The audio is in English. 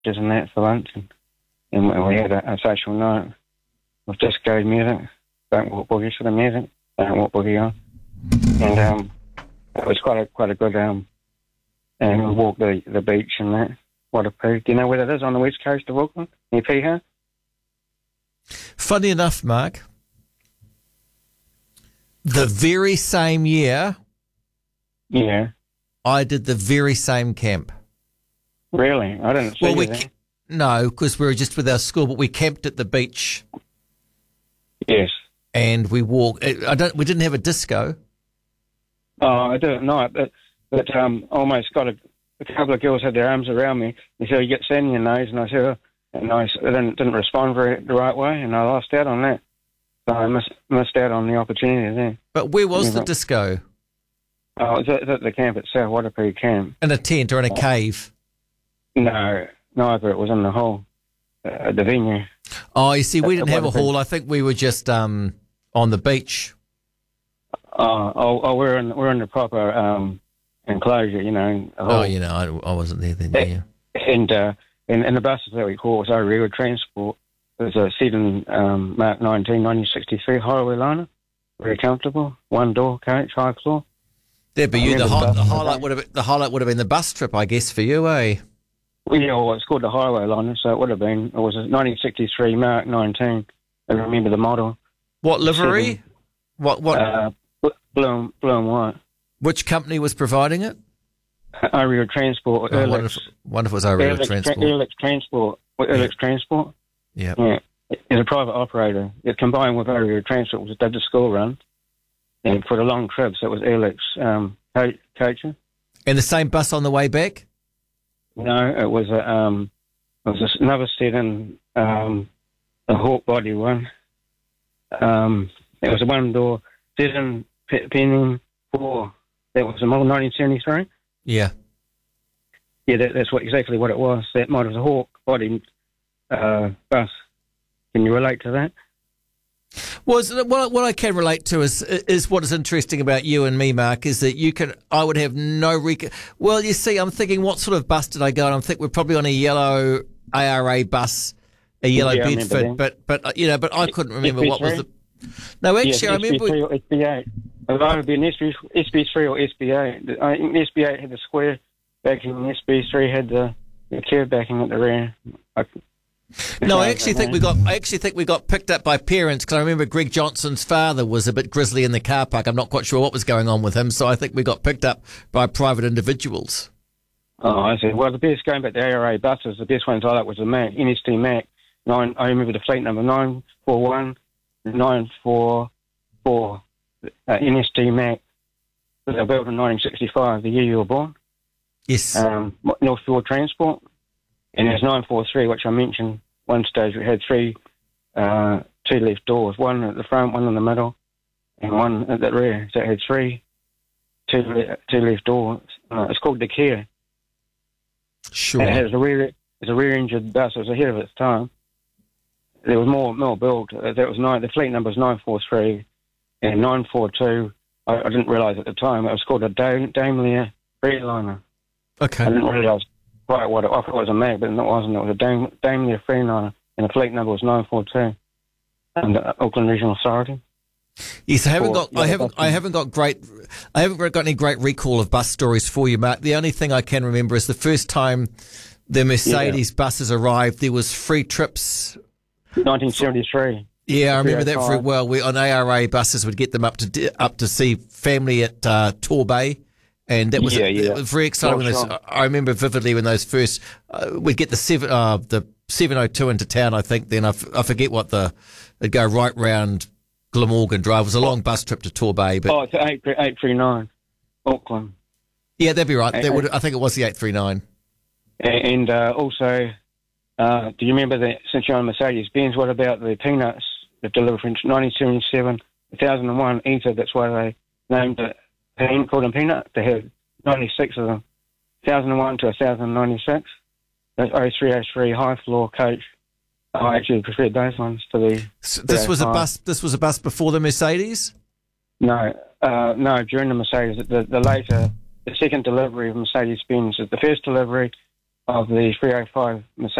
and that for lunch, and we had a social night with disco music, don't walk boogie sort of music, don't walk boogie on, and it was quite a good and we walked the beach and that. Waterpoo. Do you know where that is on the west coast of Auckland, near Piha? Funny enough, Mark, the very same year, I did the very same camp. Really? I didn't see you there. No, because we were just with our school, but we camped at the beach. Yes. And we walked. We didn't have a disco. Oh, I didn't know it, but almost got a couple of girls had their arms around me. They said, "You get sand in your nose," and I said, "Oh," and I didn't respond the right way, and I lost out on that. So I missed out on the opportunity there. But where was the disco? Oh, it was at the camp at South Waterpoo Camp. In a tent or in a cave? No, neither. It was in the hall, the venue. Oh, you see, we didn't have a hall. I think we were just on the beach. We're in the proper enclosure, you know. I wasn't there then. Yeah. And the buses that we caught was our Rio Transport. It was a 7 Mark 19, 1963 highway liner. Very comfortable, one door coach, high floor. There, but the highlight would have been the bus trip, I guess, for you, eh? Well, it's called the highway liner, so it would have been. It was a 1963 Mark 19. I remember the model. What livery? What? Blue and white. Which company was providing it? Rio Transport. Wonder if it was Rio Transport. Erlex Transport. Yeah. It's a private operator. It combined with Rio Transport, which did the school run, and for the long trips, it was Erlex coaching. And the same bus on the way back? No, it was another sedan, a Hawk body one. It was a one door sedan penning 4. That was a model 1973. Yeah. Yeah, that's exactly what it was. That model was a Hawk body bus. Can you relate to that? Well, what I can relate to is what is interesting about you and me, Mark, is that I would have no well, you see, I'm thinking, what sort of bus did I go on? I'm thinking we're probably on a yellow ARA bus, a yellow Bedford, but I couldn't remember what was the. No, actually, I remember. SB3 or SB8. It would either be an SB3 or SB8. I think SB8 had the square backing, and SB3 had the curve backing at the rear. I actually think we got picked up by parents, because I remember Greg Johnson's father was a bit grizzly in the car park. I'm not quite sure what was going on with him, so I think we got picked up by private individuals. Oh, I see. Well, the best, going back to ARA buses, the best ones I like was the Mac, NST Mac. I remember the fleet number 941 944 NST Mac. They were built in 1965, the year you were born. Yes. Northfield Transport. And there's 943, which I mentioned one stage. We had 3 2 left doors, one at the front, one in the middle, and one at the rear. So it had 3 two left doors. It's called the Care. Sure. And it has a rear-engined bus. It was ahead of its time. There was more built. The fleet number was 943 and 942. I didn't realise at the time it was called a Daimler Freeliner. Okay. I didn't realise quite what I thought it was a Mag, but it wasn't. It was a Daimler Freeliner, and the fleet number was 942. And the Auckland Regional Authority. Yes, I haven't got any great recall of bus stories for you, Mark. The only thing I can remember is the first time the Mercedes buses arrived, there was free trips. 1973. Yeah, I remember that very well. We on ARA buses would get them up to see family at Torbay, and that was very exciting. I remember vividly when those first we'd get the 702 into town. I think then I forget what it'd go right round Glamorgan Drive. It was a long bus trip to Torbay. But it's 839 Auckland. Yeah, that'd be right. I think it was the 839. And also. Do you remember that, since you're on Mercedes-Benz, what about the Peanuts that delivered from 1977, 2001 Ether? That's why they named it, called them Peanut. They had 96 of them, 2001 to 1096. That's 0303 high floor coach. I actually preferred those ones to the. This was a bus before the Mercedes? No, during the Mercedes. The second delivery of Mercedes-Benz. The first delivery of the 305 Mercedes